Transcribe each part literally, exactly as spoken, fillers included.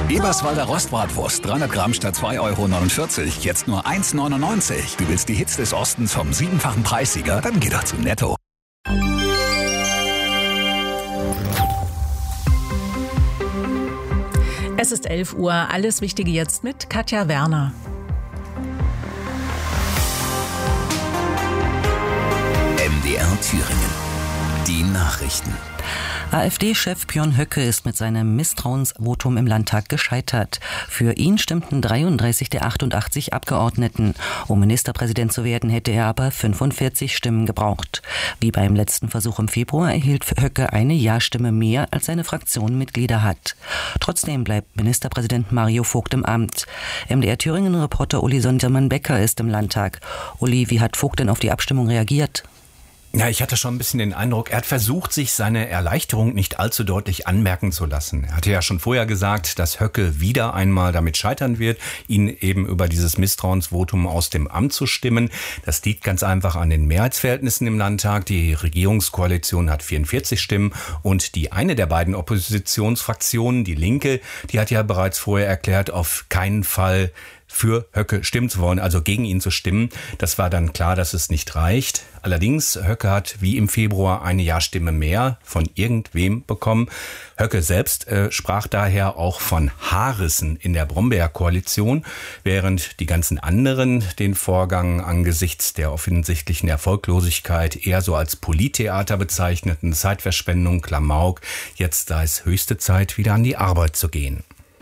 Eberswalder Rostbratwurst, dreihundert Gramm statt zwei Euro neunundvierzig, jetzt nur eins Euro neunundneunzig. Du willst die Hits des Ostens vom siebenfachen Preissieger? Dann geh doch zu Netto. Es ist elf Uhr, alles Wichtige jetzt mit Katja Werner. M D R Thüringen. Die Nachrichten. AfD-Chef Björn Höcke ist mit seinem Misstrauensvotum im Landtag gescheitert. Für ihn stimmten dreiunddreißig der achtundachtzig Abgeordneten. Um Ministerpräsident zu werden, hätte er aber fünfundvierzig Stimmen gebraucht. Wie beim letzten Versuch im Februar erhielt Höcke eine Ja-Stimme mehr, als seine Fraktion Mitglieder hat. Trotzdem bleibt Ministerpräsident Mario Vogt im Amt. M D R Thüringen-Reporter Uli Sondermann-Becker ist im Landtag. Uli, wie hat Vogt denn auf die Abstimmung reagiert? Ja, ich hatte schon ein bisschen den Eindruck, er hat versucht, sich seine Erleichterung nicht allzu deutlich anmerken zu lassen. Er hatte ja schon vorher gesagt, dass Höcke wieder einmal damit scheitern wird, ihn eben über dieses Misstrauensvotum aus dem Amt zu stimmen. Das liegt ganz einfach an den Mehrheitsverhältnissen im Landtag. Die Regierungskoalition hat vierundvierzig Stimmen und die eine der beiden Oppositionsfraktionen, die Linke, die hat ja bereits vorher erklärt, auf keinen Fall für Höcke stimmen zu wollen, also gegen ihn zu stimmen. Das war dann klar, dass es nicht reicht. Allerdings, Höcke hat wie im Februar eine Ja-Stimme mehr von irgendwem bekommen. Höcke selbst äh, sprach daher auch von Haarrissen in der Brombeer-Koalition, während die ganzen anderen den Vorgang angesichts der offensichtlichen Erfolglosigkeit eher so als Polittheater bezeichneten, Zeitverschwendung, Klamauk. Jetzt sei es höchste Zeit, wieder an die Arbeit zu gehen.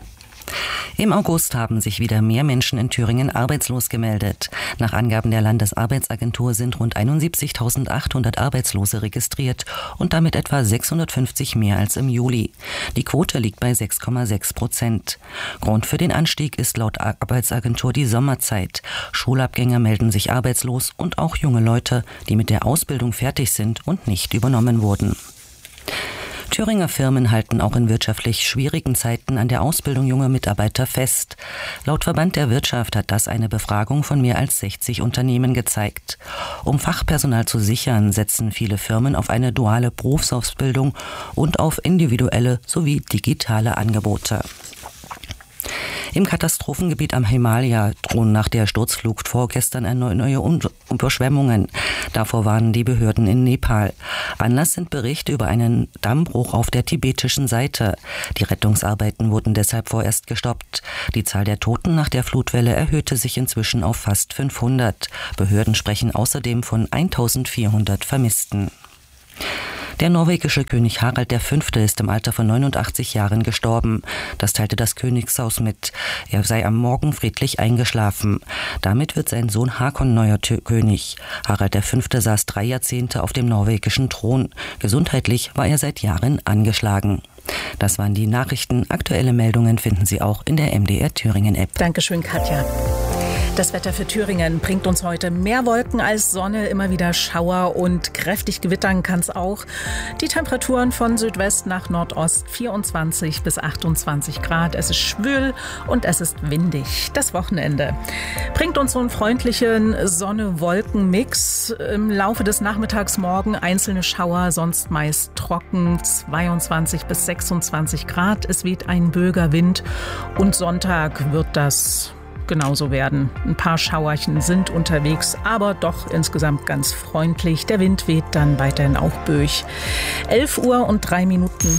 Im August haben sich wieder mehr Menschen in Thüringen arbeitslos gemeldet. Nach Angaben der Landesarbeitsagentur sind rund einundsiebzigtausendachthundert Arbeitslose registriert und damit etwa sechshundertfünfzig mehr als im Juli. Die Quote liegt bei sechs Komma sechs Prozent. Grund für den Anstieg ist laut Arbeitsagentur die Sommerzeit. Schulabgänger melden sich arbeitslos und auch junge Leute, die mit der Ausbildung fertig sind und nicht übernommen wurden. Thüringer Firmen halten auch in wirtschaftlich schwierigen Zeiten an der Ausbildung junger Mitarbeiter fest. Laut Verband der Wirtschaft hat das eine Befragung von mehr als sechzig Unternehmen gezeigt. Um Fachpersonal zu sichern, setzen viele Firmen auf eine duale Berufsausbildung und auf individuelle sowie digitale Angebote. Im Katastrophengebiet am Himalaya drohen nach der Sturzflut vorgestern neue Überschwemmungen. Davor warnen die Behörden in Nepal. Anlass sind Berichte über einen Dammbruch auf der tibetischen Seite. Die Rettungsarbeiten wurden deshalb vorerst gestoppt. Die Zahl der Toten nach der Flutwelle erhöhte sich inzwischen auf fast fünfhundert. Behörden sprechen außerdem von eintausendvierhundert Vermissten. Der norwegische König Harald der Fünfte ist im Alter von neunundachtzig Jahren gestorben. Das teilte das Königshaus mit. Er sei am Morgen friedlich eingeschlafen. Damit wird sein Sohn Hakon neuer König. Harald der Fünfte saß drei Jahrzehnte auf dem norwegischen Thron. Gesundheitlich war er seit Jahren angeschlagen. Das waren die Nachrichten. Aktuelle Meldungen finden Sie auch in der M D R Thüringen App. Dankeschön, Katja. Das Wetter für Thüringen bringt uns heute mehr Wolken als Sonne, immer wieder Schauer und kräftig gewittern kann es auch. Die Temperaturen von Südwest nach Nordost vierundzwanzig bis achtundzwanzig Grad. Es ist schwül und es ist windig. Das Wochenende bringt uns so einen freundlichen Sonne-Wolken-Mix. Im Laufe des Nachmittags morgen einzelne Schauer, sonst meist trocken, zweiundzwanzig bis sechsundzwanzig Grad. Es weht ein böiger Wind und Sonntag wird das genauso werden. Ein paar Schauerchen sind unterwegs, aber doch insgesamt ganz freundlich. Der Wind weht dann weiterhin auch böig. elf Uhr und drei Minuten.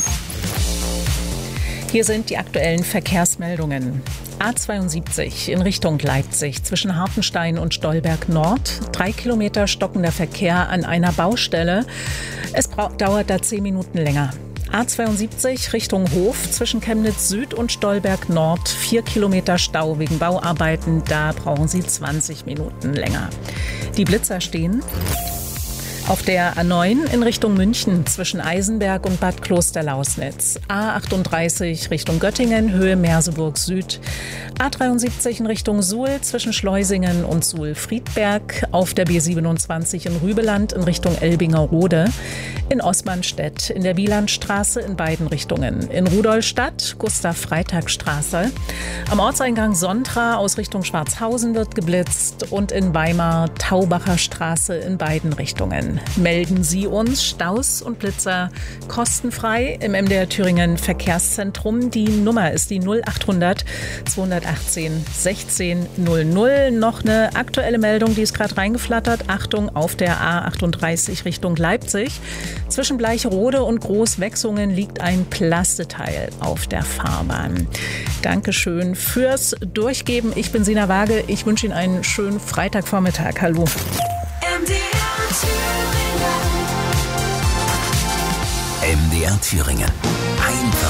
Hier sind die aktuellen Verkehrsmeldungen. A zweiundsiebzig in Richtung Leipzig zwischen Hartenstein und Stolberg Nord. Drei Kilometer stockender Verkehr an einer Baustelle. Es bra- dauert da zehn Minuten länger. A zweiundsiebzig Richtung Hof zwischen Chemnitz Süd und Stolberg Nord. Vier Kilometer Stau wegen Bauarbeiten. Da brauchen Sie zwanzig Minuten länger. Die Blitzer stehen auf der A neun in Richtung München zwischen Eisenberg und Bad Klosterlausnitz. A achtunddreißig Richtung Göttingen, Höhe Merseburg Süd. A dreiundsiebzig in Richtung Suhl zwischen Schleusingen und Suhl-Friedberg. Auf der B siebenundzwanzig in Rübeland in Richtung Elbingerode. In Osmanstedt, in der Wielandstraße in beiden Richtungen. In Rudolstadt, Gustav-Freitag-Straße. Am Ortseingang Sontra aus Richtung Schwarzhausen wird geblitzt und in Weimar Taubacher Straße in beiden Richtungen. Melden Sie uns Staus und Blitzer kostenfrei im M D R Thüringen Verkehrszentrum. Die Nummer ist die null achthundert zweihundertachtzehn sechzehn null null. Noch eine aktuelle Meldung, die ist gerade reingeflattert. Achtung, auf der A achtunddreißig Richtung Leipzig. Zwischen Bleichrode und Großwechsungen liegt ein Plasteteil auf der Fahrbahn. Dankeschön fürs Durchgeben. Ich bin Sina Waage. Ich wünsche Ihnen einen schönen Freitagvormittag. Hallo. M D R Thüringen. M D R Thüringen. Einfach